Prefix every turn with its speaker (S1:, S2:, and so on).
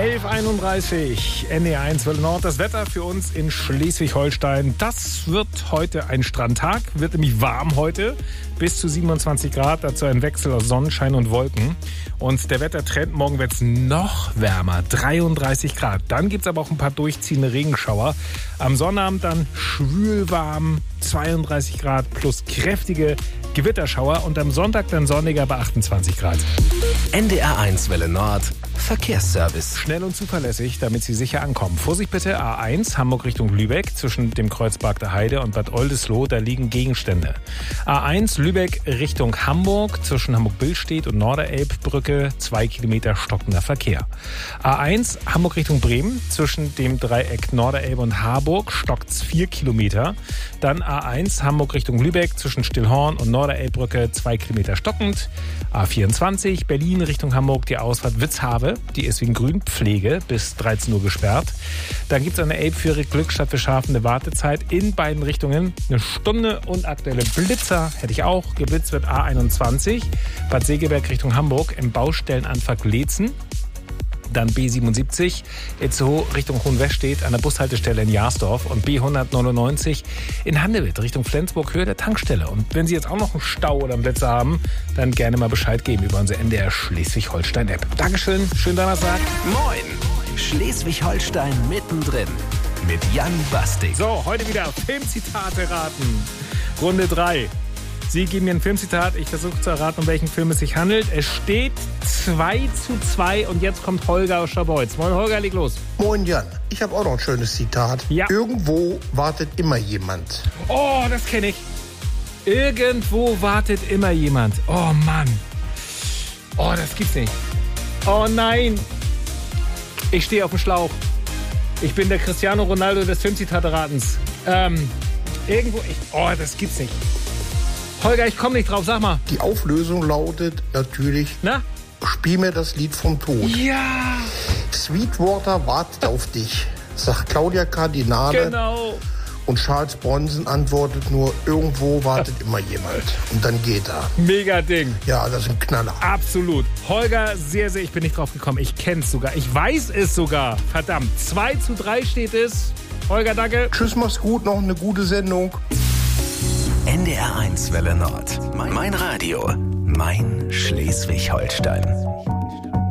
S1: 11:31 NDR1 Welle Nord. Das Wetter für uns in Schleswig-Holstein. Das wird heute ein Strandtag. Wird nämlich warm heute. Bis zu 27 Grad. Dazu ein Wechsel aus Sonnenschein und Wolken. Und der Wettertrend, morgen wird es noch wärmer. 33 Grad. Dann gibt es aber auch ein paar durchziehende Regenschauer. Am Sonnabend dann schwül warm. 32 Grad plus kräftige Gewitterschauer. Und am Sonntag dann sonniger bei 28 Grad.
S2: NDR1 Welle Nord. Verkehrsservice.
S1: Schnell und zuverlässig, damit Sie sicher ankommen. Vorsicht bitte, A1 Hamburg Richtung Lübeck zwischen dem Kreuz Bagder Heide und Bad Oldesloe, da liegen Gegenstände. A1 Lübeck Richtung Hamburg zwischen Hamburg-Billstedt und Norderelbbrücke 2 Kilometer stockender Verkehr. A1 Hamburg Richtung Bremen zwischen dem Dreieck Norderelbe und Harburg stockt's 4 Kilometer. Dann A1 Hamburg Richtung Lübeck zwischen Stillhorn und Norderelbbrücke 2 Kilometer stockend. A24 Berlin Richtung Hamburg, die Ausfahrt Witzhave. Die ist wegen Grünpflege bis 13 Uhr gesperrt. Dann gibt es eine Elbführer Glückstadt für Schafen eine Wartezeit in beiden Richtungen. Eine Stunde und aktuelle Blitzer hätte ich auch. Geblitzt wird A21 Bad Segeberg Richtung Hamburg im Baustellenanfang Leetzen. Dann B77 Itzehoe Richtung Hohenwestedt an der Bushaltestelle in Jasdorf und B199 in Handewitt Richtung Flensburg Höhe der Tankstelle. Und wenn Sie jetzt auch noch einen Stau oder einen Blitzer haben, dann gerne mal Bescheid geben über unsere NDR Schleswig-Holstein-App. Dankeschön, schönen Donnerstag.
S2: Moin! Schleswig-Holstein mittendrin mit Jan Bastig.
S1: So, heute wieder Filmzitate raten. Runde 3. Sie geben mir ein Filmzitat, ich versuche zu erraten, um welchen Film es sich handelt. Es steht 2:2 und jetzt kommt Holger aus Scharbeutz. Moin Holger, leg los.
S3: Moin Jan, ich habe auch noch ein schönes Zitat.
S1: Ja.
S3: Irgendwo wartet immer jemand.
S1: Oh, das kenne ich. Irgendwo wartet immer jemand. Oh Mann. Oh, das gibt's nicht. Oh nein. Ich stehe auf dem Schlauch. Ich bin der Cristiano Ronaldo des Filmzitate-Ratens. Oh, das gibt's nicht. Holger, ich komme nicht drauf, sag mal.
S3: Die Auflösung lautet natürlich,
S1: Na?
S3: Spiel mir das Lied vom Tod.
S1: Ja.
S3: Sweetwater wartet auf dich, sagt Claudia Cardinale.
S1: Genau.
S3: Und Charles Bronson antwortet nur, irgendwo wartet immer jemand. Und dann geht er.
S1: Mega Ding.
S3: Ja, das ist ein Knaller.
S1: Absolut. Holger, sehr, ich bin nicht drauf gekommen. Ich kenn's sogar. Ich weiß es sogar. Verdammt. 2:3 steht es. Holger, danke.
S3: Tschüss, mach's gut, noch eine gute Sendung.
S2: NDR1 Welle Nord. Mein Radio. Mein Schleswig-Holstein.